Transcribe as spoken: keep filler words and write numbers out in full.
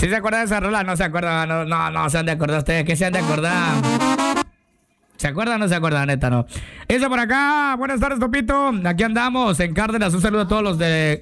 ¿Sí se acuerdan de esa rola? No se acuerdan, no, no, no se han de acordar ustedes. ¿Qué se han de acordar? ¿Se acuerdan o no se acuerdan, neta, no? Eso por acá. Buenas tardes, Topito. Aquí andamos en Cárdenas. Un saludo a todos los de